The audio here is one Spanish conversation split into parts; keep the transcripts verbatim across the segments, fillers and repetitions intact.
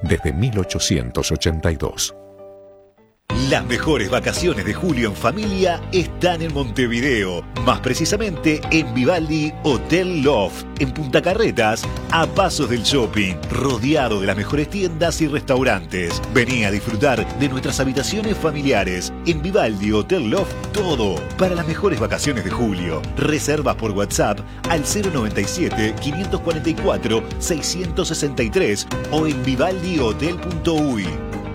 desde mil ochocientos ochenta y dos. Las mejores vacaciones de julio en familia están en Montevideo, más precisamente en Vivaldi Hotel Loft, en Punta Carretas, a pasos del shopping, rodeado de las mejores tiendas y restaurantes. Vení a disfrutar de nuestras habitaciones familiares. En Vivaldi Hotel Loft, todo para las mejores vacaciones de julio. Reservas por WhatsApp al cero noventa y siete, quinientos cuarenta y cuatro, seiscientos sesenta y tres o en vivaldi hotel punto uy.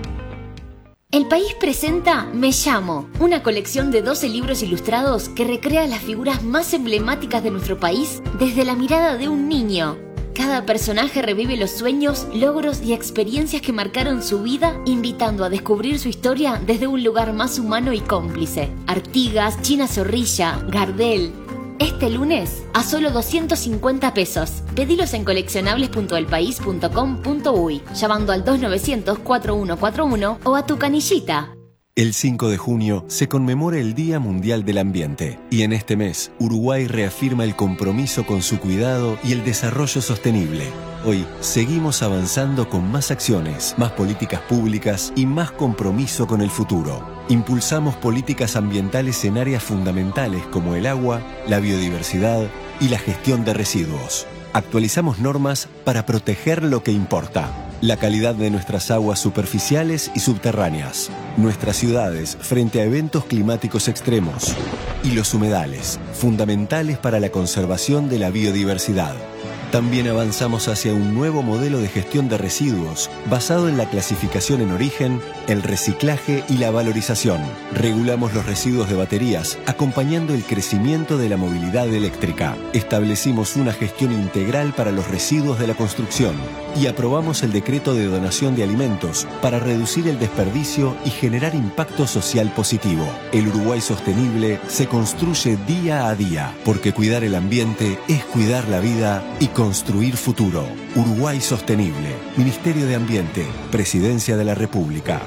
El País presenta Me Llamo, una colección de doce libros ilustrados que recrea las figuras más emblemáticas de nuestro país desde la mirada de un niño. Cada personaje revive los sueños, logros y experiencias que marcaron su vida, invitando a descubrir su historia desde un lugar más humano y cómplice. Artigas, China Zorrilla, Gardel. Este lunes, a solo doscientos cincuenta pesos. Pedilos en coleccionables punto el país punto com punto uy, llamando al dos novecientos, cuatro uno cuatro uno o a tu canillita. El cinco de junio se conmemora el Día Mundial del Ambiente y en este mes Uruguay reafirma el compromiso con su cuidado y el desarrollo sostenible. Hoy seguimos avanzando con más acciones, más políticas públicas y más compromiso con el futuro. Impulsamos políticas ambientales en áreas fundamentales como el agua, la biodiversidad y la gestión de residuos. Actualizamos normas para proteger lo que importa. La calidad de nuestras aguas superficiales y subterráneas, nuestras ciudades frente a eventos climáticos extremos y los humedales, fundamentales para la conservación de la biodiversidad. También avanzamos hacia un nuevo modelo de gestión de residuos basado en la clasificación en origen, el reciclaje y la valorización. Regulamos los residuos de baterías, acompañando el crecimiento de la movilidad eléctrica. Establecimos una gestión integral para los residuos de la construcción y aprobamos el decreto de donación de alimentos para reducir el desperdicio y generar impacto social positivo. El Uruguay sostenible se construye día a día, porque cuidar el ambiente es cuidar la vida y construir futuro. Uruguay Sostenible. Ministerio de Ambiente. Presidencia de la República.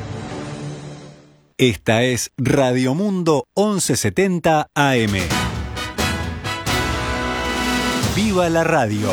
Esta es Radio Mundo once setenta A M. ¡Viva la radio!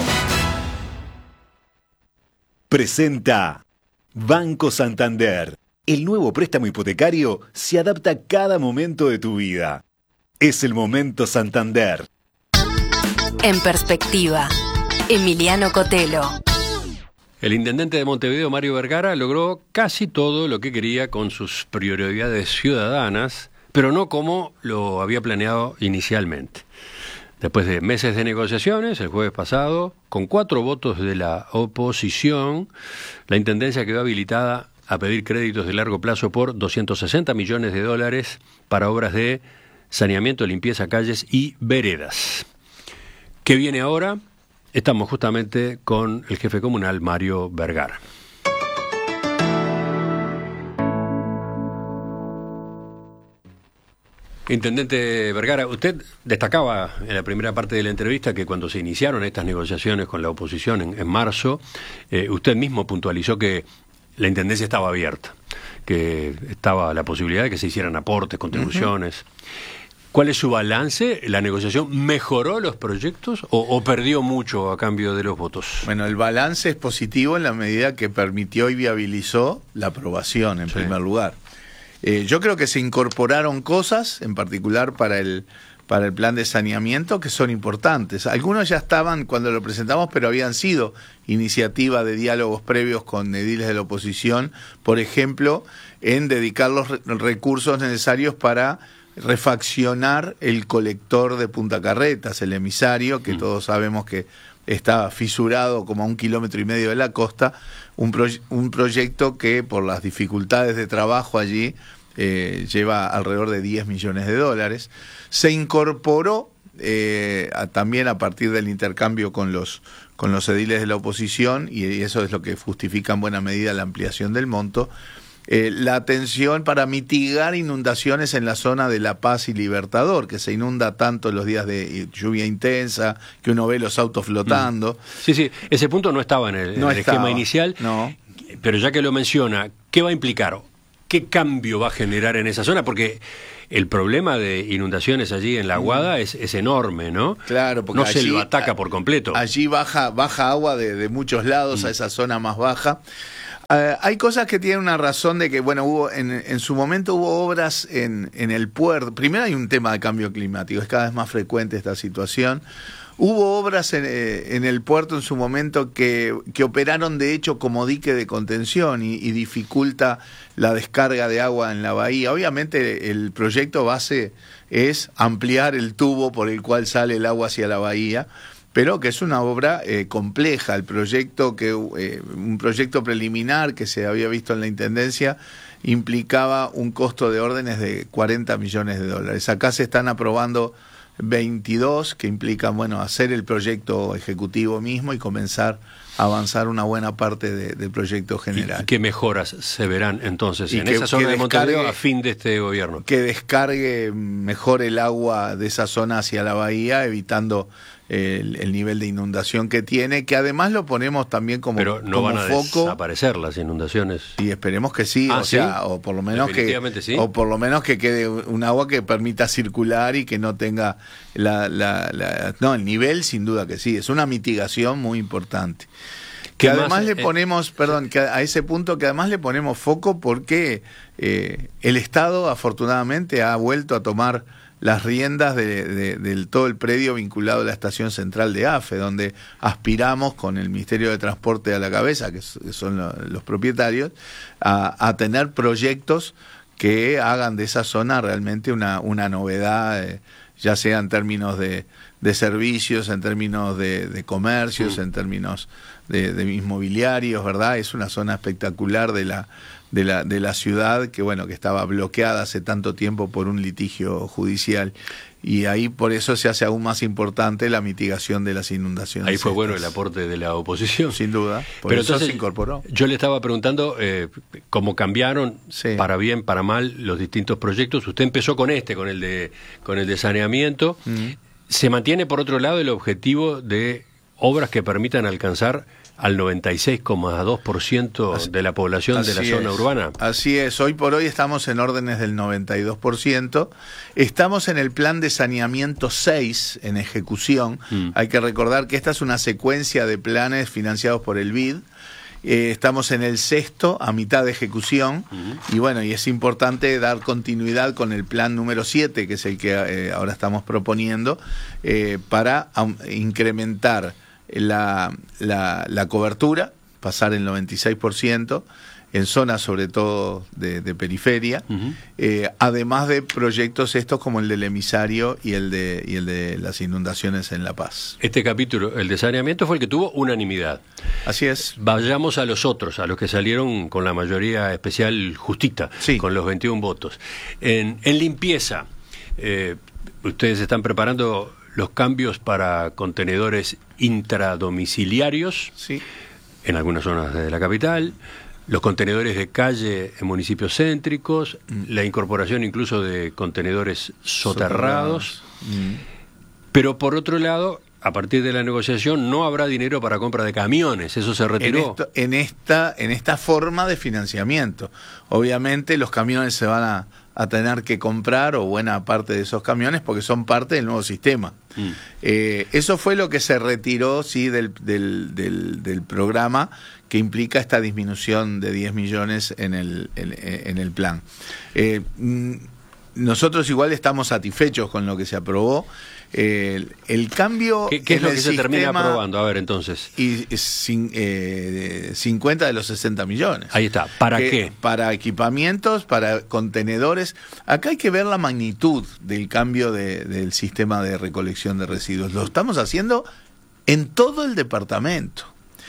Presenta Banco Santander. El nuevo préstamo hipotecario se adapta a cada momento de tu vida. Es el momento Santander. En perspectiva. Emiliano Cotelo. El intendente de Montevideo, Mario Vergara, logró casi todo lo que quería con sus prioridades ciudadanas, pero no como lo había planeado inicialmente. Después de meses de negociaciones, el jueves pasado, con cuatro votos de la oposición, la intendencia quedó habilitada a pedir créditos de largo plazo por doscientos sesenta millones de dólares para obras de saneamiento, limpieza, calles y veredas. ¿Qué viene ahora? Estamos justamente con el jefe comunal, Mario Vergara. Intendente Vergara, usted destacaba en la primera parte de la entrevista que cuando se iniciaron estas negociaciones con la oposición en, en marzo, eh, usted mismo puntualizó que la intendencia estaba abierta, que estaba la posibilidad de que se hicieran aportes, contribuciones. Uh-huh. ¿Cuál es su balance? ¿La negociación mejoró los proyectos o, o perdió mucho a cambio de los votos? Bueno, el balance es positivo en la medida que permitió y viabilizó la aprobación, en sí. primer lugar. Eh, yo creo que se incorporaron cosas, en particular para el, para el plan de saneamiento, que son importantes. Algunos ya estaban cuando lo presentamos, pero habían sido iniciativa de diálogos previos con ediles de la oposición, por ejemplo, en dedicar los re- recursos necesarios para refaccionar el colector de Punta Carretas, el emisario, que mm. todos sabemos que está fisurado como a un kilómetro y medio de la costa, un, proye- un proyecto que por las dificultades de trabajo allí eh, lleva alrededor de diez millones de dólares. Se incorporó eh, a, también a partir del intercambio con los, con los ediles de la oposición, y eso es lo que justifica en buena medida la ampliación del monto, Eh, la atención para mitigar inundaciones en la zona de La Paz y Libertador, que se inunda tanto en los días de lluvia intensa, que uno ve los autos flotando. Sí, sí, ese punto no estaba en el, no en el estaba, esquema inicial, no. Pero ya que lo menciona, ¿qué va a implicar? ¿Qué cambio va a generar en esa zona? Porque el problema de inundaciones allí en La Aguada mm. es, es enorme, ¿no? Claro, porque no allí, se lo ataca por completo. Allí baja, baja agua de, de muchos lados mm. a esa zona más baja. Uh, hay cosas que tienen una razón de que, bueno, hubo en, en su momento hubo obras en, en el puerto. Primero hay un tema de cambio climático, es cada vez más frecuente esta situación. Hubo obras en, eh, en el puerto en su momento que, que operaron de hecho como dique de contención y, y dificulta la descarga de agua en la bahía. Obviamente el proyecto base es ampliar el tubo por el cual sale el agua hacia la bahía, pero que es una obra eh, compleja. El proyecto, que eh, un proyecto preliminar que se había visto en la Intendencia implicaba un costo de órdenes de cuarenta millones de dólares. Acá se están aprobando veintidós, que implican, bueno, hacer el proyecto ejecutivo mismo y comenzar a avanzar una buena parte de, del proyecto general. ¿Y qué mejoras se verán entonces Y en que- esa zona que de Montevideo descargue- a fin de este gobierno? Que descargue mejor el agua de esa zona hacia la bahía, evitando el, el nivel de inundación que tiene, que además lo ponemos también como, Pero no como van a foco. desaparecer las inundaciones. Y esperemos que sí, Ah, o ¿sí? sea, o por lo menos que Definitivamente sí. o por lo menos que quede un agua que permita circular y que no tenga la, la, la- no, el nivel sin duda que sí, es una mitigación muy importante. Que ¿Qué más, además le eh, ponemos, perdón, que a ese punto que además le ponemos foco porque eh, el Estado afortunadamente ha vuelto a tomar las riendas de, de, del todo el predio vinculado a la estación central de AFE, donde aspiramos con el Ministerio de Transporte a la cabeza, que, es- que son lo- los propietarios, a, a tener proyectos que hagan de esa zona realmente una, una novedad, eh, ya sea en términos de, de servicios, en términos de, de comercios, Mm. en términos de, de inmobiliarios, ¿verdad? Es una zona espectacular de la, de la, de la ciudad que, bueno, que estaba bloqueada hace tanto tiempo por un litigio judicial. Y ahí por eso se hace aún más importante la mitigación de las inundaciones. Ahí fue bueno el estas. aporte de la oposición. Sin duda, por Pero eso entonces, se incorporó. Yo le estaba preguntando eh, cómo cambiaron, Sí. para bien, para mal, los distintos proyectos. Usted empezó con este, con el de, con el de saneamiento. Mm. Se mantiene, por otro lado, el objetivo de obras que permitan alcanzar al noventa y seis coma dos por ciento de la población de la Así zona es. urbana. Así es, hoy por hoy estamos en órdenes del noventa y dos por ciento. Estamos en el plan de saneamiento seis en ejecución. Mm. Hay que recordar que esta es una secuencia de planes financiados por el B I D. Eh, estamos en el sexto, a mitad de ejecución, Ujú. y bueno, y es importante dar continuidad con el plan número siete, que es el que eh, ahora estamos proponiendo, eh, para aum- incrementar la, la, la cobertura, pasar el noventa y seis por ciento en zonas sobre todo de, de periferia, Ujú. eh, además de proyectos estos como el del emisario y el de, y el de las inundaciones en La Paz. Este capítulo, el de saneamiento, fue el que tuvo unanimidad. Así es. Vayamos a los otros, a los que salieron con la mayoría especial justita, Sí. con los veintiún votos. En, en limpieza, eh, ustedes están preparando los cambios para contenedores intradomiciliarios Sí. en algunas zonas de la capital, los contenedores de calle en municipios céntricos, la incorporación incluso de contenedores soterrados. Mm. Pero por otro lado, a partir de la negociación no habrá dinero para compra de camiones, eso se En, retiró. esto- en esta en esta forma de financiamiento. Obviamente los camiones se van a, a tener que comprar, o buena parte de esos camiones, porque son parte del nuevo sistema. Mm. Eh, eso fue lo que se retiró, sí, del, del, del, del programa, que implica esta disminución de diez millones en el, en, en el plan. Eh, mm, nosotros igual estamos satisfechos con lo que se aprobó. El, el cambio ¿Qué, qué es en lo el que se termina sistema- aprobando? A ver, entonces. Y cin- eh, cincuenta de los sesenta millones. Ahí está. ¿Para Que- qué? Para equipamientos, para contenedores. Acá hay que ver la magnitud del cambio de- del sistema de recolección de residuos. Lo estamos haciendo en todo el departamento.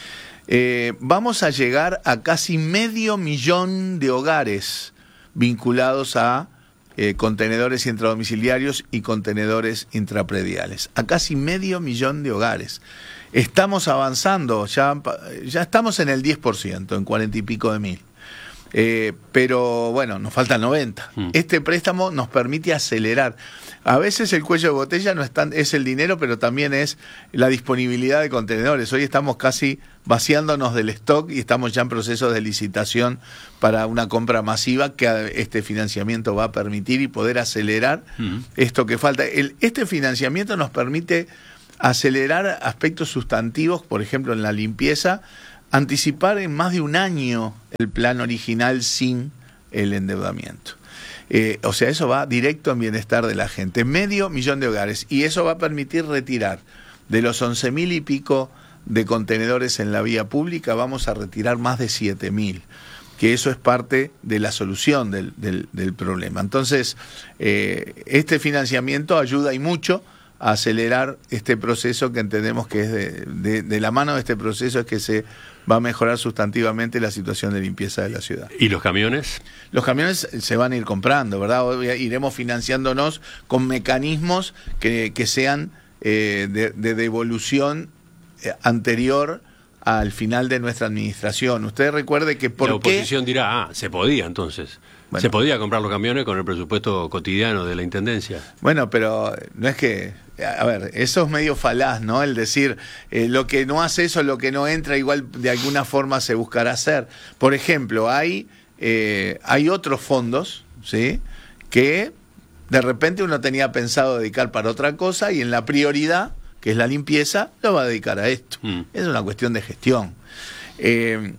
Eh, vamos a llegar a casi medio millón de hogares vinculados a eh, contenedores intradomiciliarios y contenedores intraprediales. A casi medio millón de hogares. Estamos avanzando, ya, ya estamos en el diez por ciento, en cuarenta y pico de mil. Eh, pero bueno, nos faltan noventa. Mm. Este préstamo nos permite acelerar. A veces el cuello de botella no es, tan, es el dinero, pero también es la disponibilidad de contenedores. Hoy estamos casi vaciándonos del stock y estamos ya en proceso de licitación para una compra masiva que este financiamiento va a permitir y poder acelerar Mm. esto que falta. El, este financiamiento nos permite acelerar aspectos sustantivos, por ejemplo en la limpieza, anticipar en más de un año el plan original sin el endeudamiento. Eh, o sea, eso va directo en bienestar de la gente. Medio millón de hogares. Y eso va a permitir retirar de los once mil y pico de contenedores en la vía pública, vamos a retirar más de siete mil. Que eso es parte de la solución del, del, del problema. Entonces, eh, este financiamiento ayuda y mucho a acelerar este proceso que entendemos que es de, de, de la mano de este proceso es que se va a mejorar sustantivamente la situación de limpieza de la ciudad. ¿Y los camiones? Los camiones se van a ir comprando, ¿verdad? Iremos financiándonos con mecanismos que, que sean eh, de, de devolución eh, anterior al final de nuestra administración. Usted recuerde que por La qué... oposición dirá, ah, se podía entonces. Bueno. Se podía comprar los camiones con el presupuesto cotidiano de la Intendencia. Bueno, pero no es que... A ver, eso es medio falaz, ¿no? El decir, eh, lo que no hace eso, lo que no entra, igual de alguna forma se buscará hacer. Por ejemplo, hay, eh, hay otros fondos, ¿sí? Que de repente uno tenía pensado dedicar para otra cosa y en la prioridad, que es la limpieza, lo va a dedicar a esto. Mm. Es una cuestión de gestión. Eh,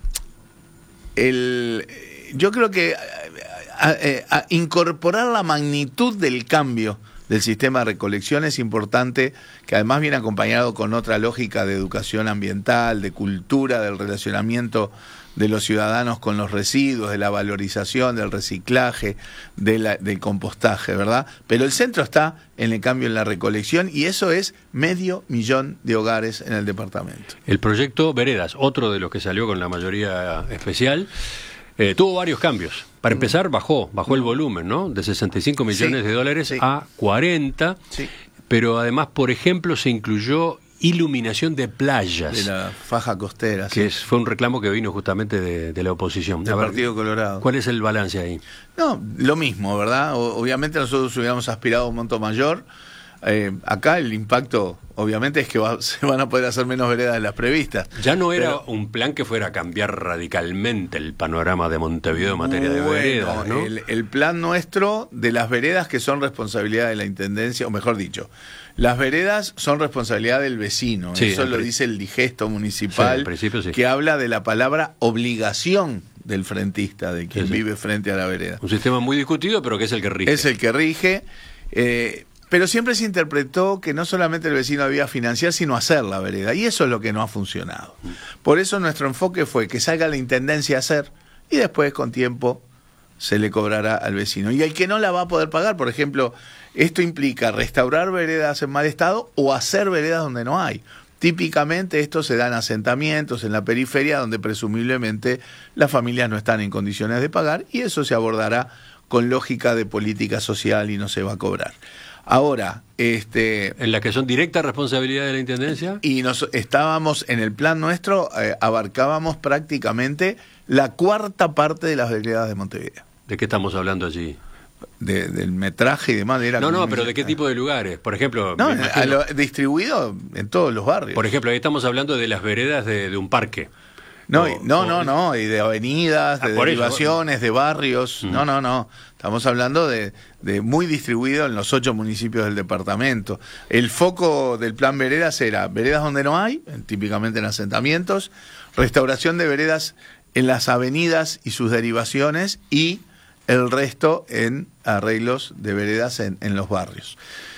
el, yo creo que a, a, a incorporar la magnitud del cambio del sistema de recolección es importante, que además viene acompañado con otra lógica de educación ambiental, de cultura, del relacionamiento de los ciudadanos con los residuos, de la valorización, del reciclaje, de la, del compostaje, ¿verdad? Pero el centro está en el cambio en la recolección y eso es medio millón de hogares en el departamento. El proyecto Veredas, otro de los que salió con la mayoría especial, eh, tuvo varios cambios. Para empezar, bajó, bajó el volumen, ¿no? De sesenta y cinco millones sí, de dólares sí. a cuarenta, sí. Pero además, por ejemplo, se incluyó iluminación de playas. De la faja costera. Que sí. es, fue un reclamo que vino justamente de, de la oposición. Del Partido Colorado. ¿Cuál es el balance ahí? No, lo mismo, ¿verdad? O, obviamente nosotros hubiéramos aspirado a un monto mayor. Eh, acá el impacto, obviamente, es que va, se van a poder hacer menos veredas de las previstas. Ya no era Pero, un plan que fuera a cambiar radicalmente el panorama de Montevideo en materia de bueno, veredas, ¿no? El, el plan nuestro de las veredas que son responsabilidad de la Intendencia, o mejor dicho, las veredas son responsabilidad del vecino. Sí, Eso lo dice el digesto municipal, sí, sí. que habla de la palabra obligación del frentista, de quien sí, sí. vive frente a la vereda. Un sistema muy discutido, pero que es el que rige. Es el que rige. Eh, Pero siempre se interpretó que no solamente el vecino debía financiar, sino hacer la vereda. Y eso es lo que no ha funcionado. Por eso nuestro enfoque fue que salga la Intendencia a hacer y después con tiempo se le cobrará al vecino. Y el que no la va a poder pagar, por ejemplo, esto implica restaurar veredas en mal estado o hacer veredas donde no hay. Típicamente esto se da en asentamientos, en la periferia, donde presumiblemente las familias no están en condiciones de pagar y eso se abordará con lógica de política social y no se va a cobrar. Ahora, este... ¿En la que son directa responsabilidad de la Intendencia? Y nos estábamos, en el plan nuestro, eh, abarcábamos prácticamente la cuarta parte de las veredas de Montevideo. ¿De qué estamos hablando allí? De, del metraje y demás. Era no, no, pero ¿de qué tipo de lugares? Por ejemplo... No, a lo, distribuido en todos los barrios. Por ejemplo, ahí estamos hablando de las veredas de, de un parque. No, o, y, no, o, no, no, y de avenidas, de ah, derivaciones, eso, de barrios. Mm. No, no, no. Estamos hablando de, de muy distribuido en los ocho municipios del departamento. El foco del plan veredas era veredas donde no hay, típicamente en asentamientos, restauración de veredas en las avenidas y sus derivaciones y el resto en arreglos de veredas en, en los barrios.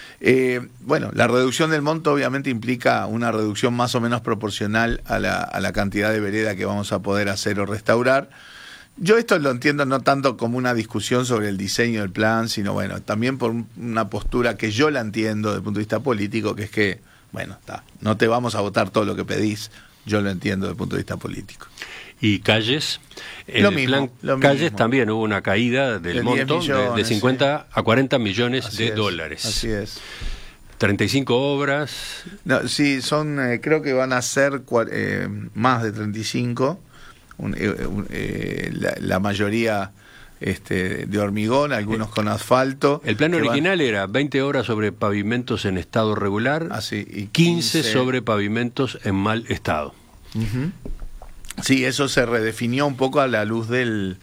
Eh, bueno, la reducción del monto obviamente implica una reducción más o menos proporcional a la, a la cantidad de vereda que vamos a poder hacer o restaurar. Yo esto lo entiendo no tanto como una discusión sobre el diseño del plan, sino bueno, también por una postura que yo la entiendo desde el punto de vista político, que es que, bueno, está, no te vamos a votar todo lo que pedís, yo lo entiendo desde el punto de vista político. ¿Y calles? En lo el mismo, plan lo calles mismo. También hubo una caída del de monto millones, de, de cincuenta sí. a cuarenta millones así de es, dólares. Así es. treinta y cinco obras. No, sí, son, eh, creo que van a ser eh, más de treinta y cinco. Un, eh, un, eh, la, la mayoría este, de hormigón, algunos con asfalto. El plan original van... era veinte obras sobre pavimentos en estado regular, ah, sí, y quince, quince sobre pavimentos en mal estado. Uh-huh. Sí, eso se redefinió un poco a la luz del,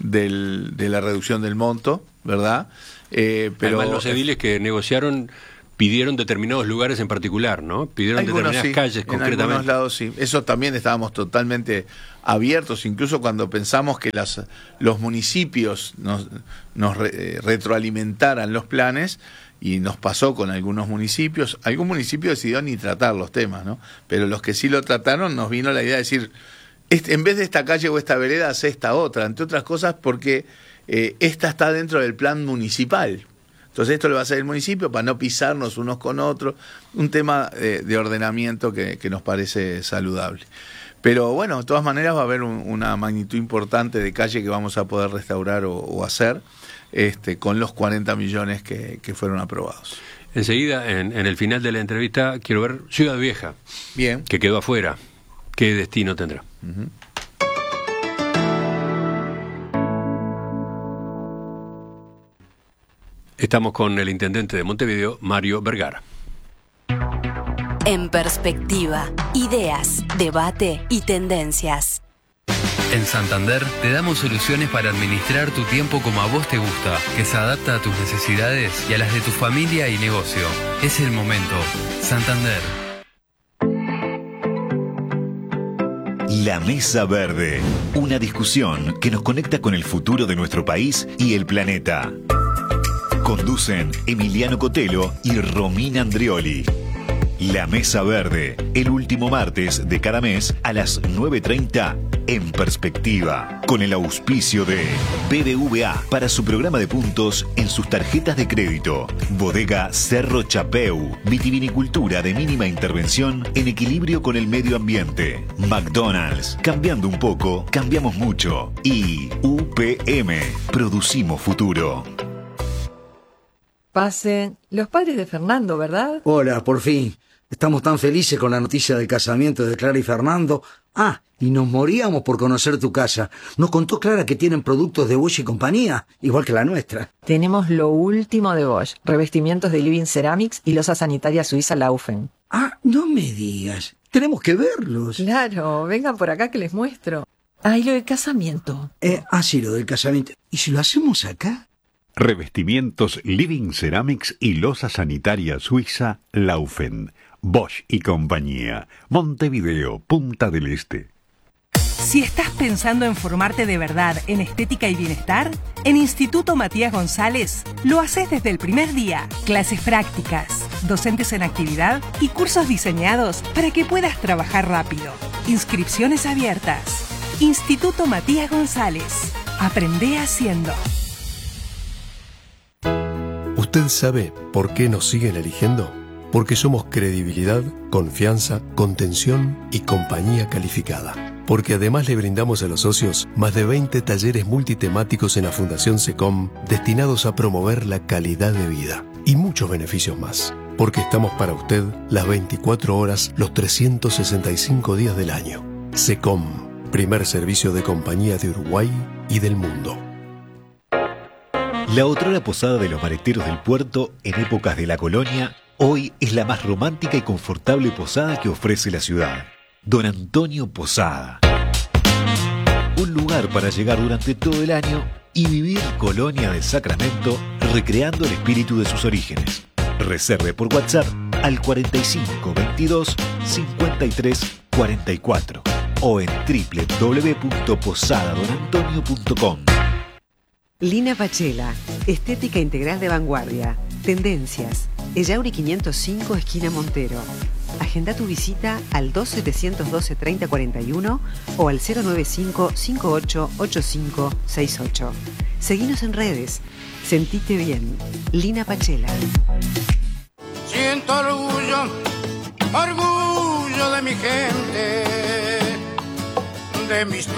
del de la reducción del monto, ¿verdad? Eh, pero Además, los ediles que negociaron pidieron determinados lugares en particular, ¿no? Pidieron Algunos determinadas sí, calles en concretamente. En algunos lados sí. Eso también estábamos totalmente abiertos, incluso cuando pensamos que las, los municipios nos, nos re, retroalimentaran los planes, y nos pasó con algunos municipios. Algún municipio decidió ni tratar los temas, ¿no? Pero los que sí lo trataron, nos vino la idea de decir, este, en vez de esta calle o esta vereda, hace esta otra, entre otras cosas porque eh, esta está dentro del plan municipal. Entonces esto lo va a hacer el municipio para no pisarnos unos con otros, un tema de, de ordenamiento que, que nos parece saludable. Pero bueno, de todas maneras va a haber un, una magnitud importante de calle que vamos a poder restaurar o, o hacer este, con los cuarenta millones que, que fueron aprobados. Enseguida, en, en el final de la entrevista, quiero ver Ciudad Vieja, bien, que quedó afuera. ¿Qué destino tendrá? Uh-huh. Estamos con el intendente de Montevideo, Mario Vergara. En perspectiva, ideas, debate y tendencias. En Santander te damos soluciones para administrar tu tiempo como a vos te gusta, que se adapta a tus necesidades y a las de tu familia y negocio. Es el momento. Santander. La Mesa Verde, una discusión que nos conecta con el futuro de nuestro país y el planeta. Conducen Emiliano Cotelo y Romina Andrioli. La Mesa Verde, el último martes de cada mes a las nueve treinta en Perspectiva, con el auspicio de B B V A para su programa de puntos en sus tarjetas de crédito. Bodega Cerro Chapeu, vitivinicultura de mínima intervención en equilibrio con el medio ambiente. McDonald's, cambiando un poco, cambiamos mucho. Y U P M, producimos futuro. Pasen. Los padres de Fernando, ¿verdad? Hola, por fin. Estamos tan felices con la noticia del casamiento de Clara y Fernando. Ah, y nos moríamos por conocer tu casa. Nos contó Clara que tienen productos de Bosch y compañía, igual que la nuestra. Tenemos lo último de Bosch, revestimientos de Living Ceramics y losa sanitaria suiza Laufen. Ah, no me digas. Tenemos que verlos. Claro, vengan por acá que les muestro. Ah, y lo del casamiento. Eh, ah, sí, lo del casamiento. ¿Y si lo hacemos acá? Revestimientos Living Ceramics y losa sanitaria suiza Laufen. Bosch y compañía. Montevideo, Punta del Este. Si estás pensando en formarte de verdad en estética y bienestar, en Instituto Matías González lo haces desde el primer día. Clases prácticas, docentes en actividad y cursos diseñados para que puedas trabajar rápido. Inscripciones abiertas. Instituto Matías González. Aprende haciendo. ¿Usted sabe por qué nos siguen eligiendo? Porque somos credibilidad, confianza, contención y compañía calificada. Porque además le brindamos a los socios más de veinte talleres multitemáticos en la Fundación SECOM destinados a promover la calidad de vida. Y muchos beneficios más. Porque estamos para usted las veinticuatro horas, los trescientos sesenta y cinco días del año. SECOM, primer servicio de compañía de Uruguay y del mundo. La otrora posada de los maleteros del puerto en épocas de la colonia, hoy es la más romántica y confortable posada que ofrece la ciudad. Don Antonio Posada. Un lugar para llegar durante todo el año y vivir Colonia del Sacramento recreando el espíritu de sus orígenes. Reserve por WhatsApp al cuarenta y cinco veintidós cincuenta y tres cuarenta y cuatro o en doble u doble u doble u punto posada don antonio punto com. Lina Pachela, estética integral de vanguardia. Tendencias. Ellauri quinientos cinco, esquina Montero. Agenda tu visita al dos setecientos doce treinta cuarenta y uno o al cero noventa y cinco cincuenta y ocho ochenta y cinco sesenta y ocho. Seguinos en redes. Sentite bien. Lina Pachela. Siento orgullo, orgullo de mi gente, de mis